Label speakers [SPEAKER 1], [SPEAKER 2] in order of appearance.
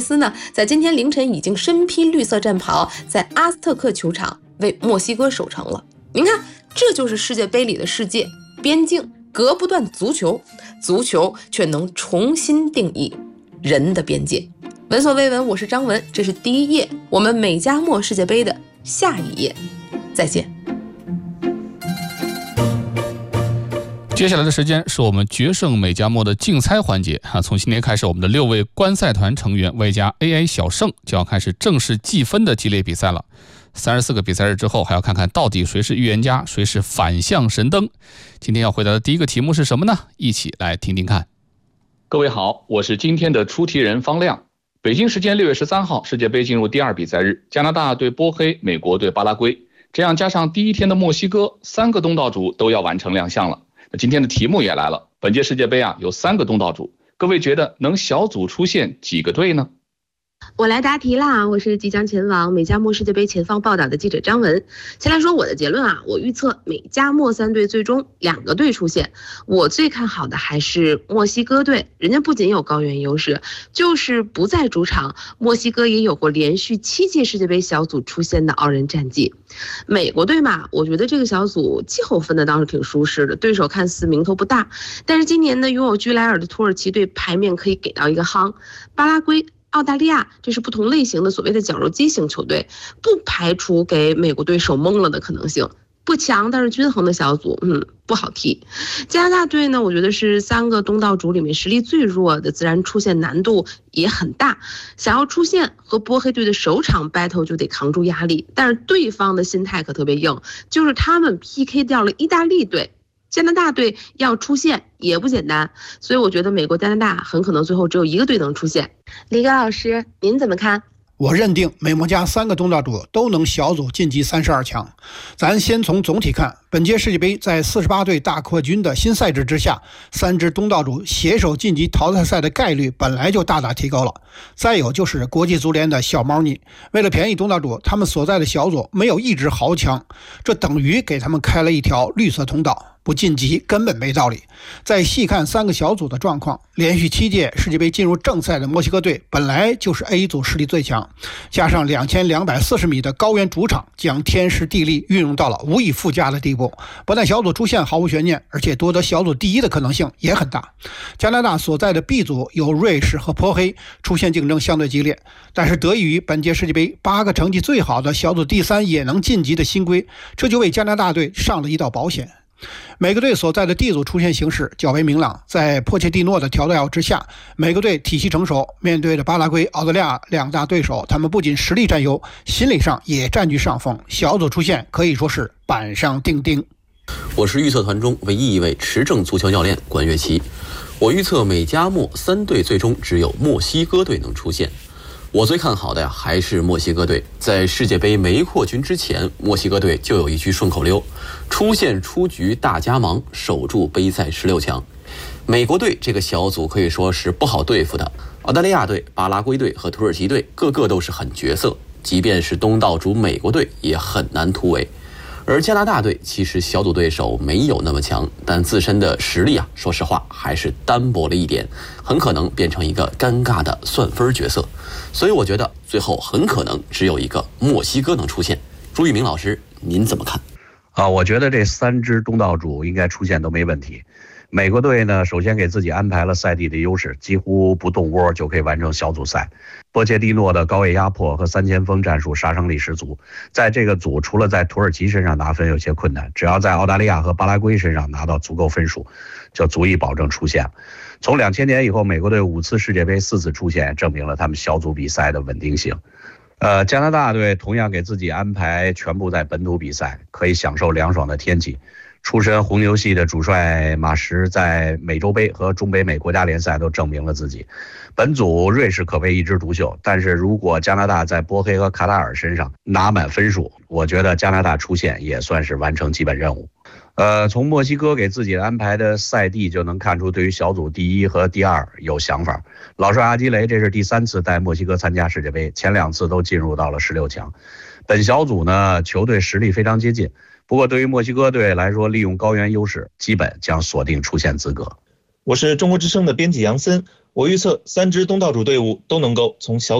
[SPEAKER 1] 斯呢，在今天凌晨已经身披绿色战袍，在阿斯特克球场为墨西哥守城了。您看，这就是世界杯里的世界，边境隔不断足球，足球却能重新定义人的边界。闻所未闻，我是张文，这是第一页，我们美加墨世界杯的下一页，再见。
[SPEAKER 2] 接下来的时间是我们决胜美加墨的竞猜环节从今天开始，我们的6位观赛团成员外加 AI 小胜就要开始正式计分的激烈比赛了。34个比赛日之后，还要看看到底谁是预言家，谁是反向神灯。今天要回答的第一个题目是什么呢？一起来听听看。
[SPEAKER 3] 各位好，我是今天的出题人方亮。北京时间6月13号，世界杯进入第2比赛日，加拿大对波黑，美国对巴拉圭，这样加上第一天的墨西哥，3个东道主都要完成亮相了。那今天的题目也来了，本届世界杯有3个东道主，各位觉得能小组出现几个队呢？
[SPEAKER 4] 我来答题啦！我是即将前往美加墨世界杯前方报道的记者张文。先来说我的结论我预测美加墨3队最终2个队出现。我最看好的还是墨西哥队，人家不仅有高原优势，就是不在主场，墨西哥也有过连续7届世界杯小组出现的傲人战绩。美国队嘛，我觉得这个小组季后分的倒是挺舒适的，对手看似名头不大，但是今年呢拥有居莱尔的土耳其队牌面可以给到一个夯。巴拉圭、澳大利亚，这是不同类型的所谓的绞肉机型球队，不排除给美国队手懵了的可能性。不强但是均衡的小组，不好踢。加拿大队呢，我觉得是3个东道主里面实力最弱的，自然出现难度也很大。想要出现和波黑队的首场 battle 就得扛住压力，但是对方的心态可特别硬，就是他们 PK 掉了意大利队。加拿大队要出现也不简单，所以我觉得美国加拿大很可能最后只有1个队能出现。李高老师，您怎么看？
[SPEAKER 5] 我认定美墨加3个东道主都能小组晋级32强。咱先从总体看，本届世界杯在48队大扩军的新赛制之下，3支东道主携手晋级淘汰赛的概率本来就大大提高了。再有就是国际足联的小猫腻，为了便宜东道主，他们所在的小组没有1支豪强，这等于给他们开了一条绿色通道，不晋级根本没道理。再细看3个小组的状况，连续7届世界杯进入正赛的墨西哥队本来就是 A 组实力最强，加上2240米的高原主场，将天时地利运用到了无以复加的地步，不但小组出现毫无悬念，而且夺得小组第1的可能性也很大。加拿大所在的 B 组有瑞士和波黑，出现竞争相对激烈，但是得益于本届世界杯8个成绩最好的小组第3也能晋级的新规，这就为加拿大队上了一道保险。每个队所在的 D 组出现形势较为明朗，在波切蒂诺的调教之下，每个队体系成熟，面对着巴拉圭、澳大利亚2大对手，他们不仅实力占优，心理上也占据上风，小组出现可以说是板上钉钉。
[SPEAKER 6] 我是预测团中唯一一位持证足球教练关岳奇，我预测美加墨3队最终只有墨西哥队能出现。我最看好的还是墨西哥队。在世界杯没扩军之前，墨西哥队就有一句顺口溜：出线出局大家忙，守住杯赛16强。美国队这个小组可以说是不好对付的，澳大利亚队、巴拉圭队和土耳其队个个都是狠角色，即便是东道主美国队也很难突围。而加拿大队其实小组对手没有那么强，但自身的实力说实话还是单薄了一点，很可能变成一个尴尬的算分角色。所以我觉得最后很可能只有一个墨西哥能出现。朱玉明老师，您怎么看？
[SPEAKER 7] 我觉得这3支东道主应该出现都没问题。美国队呢，首先给自己安排了赛地的优势，几乎不动窝就可以完成小组赛。波切蒂诺的高位压迫和3前锋战术杀伤力十足，在这个组除了在土耳其身上拿分有些困难，只要在澳大利亚和巴拉圭身上拿到足够分数，就足以保证出线。从2000年以后，美国队5次世界杯4次出线，证明了他们小组比赛的稳定性。加拿大队同样给自己安排全部在本土比赛，可以享受凉爽的天气。出身红牛系的主帅马什在美洲杯和中北美国家联赛都证明了自己。本组瑞士可谓一枝独秀，但是如果加拿大在波黑和卡塔尔身上拿满分数，我觉得加拿大出线也算是完成基本任务。从墨西哥给自己安排的赛地就能看出对于小组第1和第2有想法。老帅阿基雷这是第3次带墨西哥参加世界杯，前2次都进入到了16强。本小组呢，球队实力非常接近，不过对于墨西哥队来说，利用高原优势，基本将锁定出线资格。
[SPEAKER 8] 我是中国之声的编辑杨森，我预测3支东道主队伍都能够从小